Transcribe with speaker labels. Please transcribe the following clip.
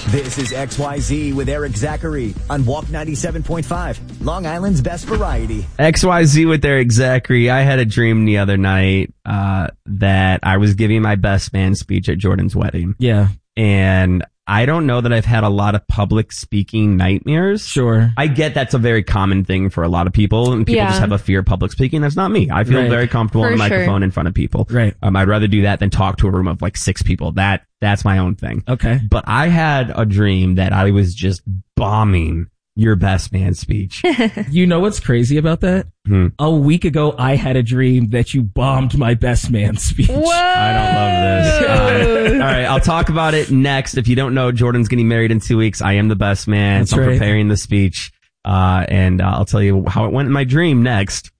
Speaker 1: This is XYZ with Eric Zachary on Walk 97.5, Long Island's best variety.
Speaker 2: XYZ with Eric Zachary. I had a dream the other night that I was giving my best man speech at Jordan's wedding.
Speaker 3: Yeah.
Speaker 2: And I don't know that I've had a lot of public speaking nightmares.
Speaker 3: Sure.
Speaker 2: I get that's a very common thing for a lot of people, and people just have a fear of public speaking. That's not me. I feel very comfortable on a microphone in front of people.
Speaker 3: Right.
Speaker 2: I'd rather do that than talk to a room of like 6 people. That's my own thing.
Speaker 3: Okay.
Speaker 2: But I had a dream that I was just bombing your best man speech.
Speaker 3: You know what's crazy about that? A week ago, I had a dream that you bombed my best man speech.
Speaker 4: Whoa!
Speaker 2: I don't love this. All right, I'll talk about it next. If you don't know, Jordan's getting married in 2 weeks. I am the best man.
Speaker 3: That's
Speaker 2: so I'm
Speaker 3: right.
Speaker 2: preparing the speech. And I'll tell you how it went in my dream next.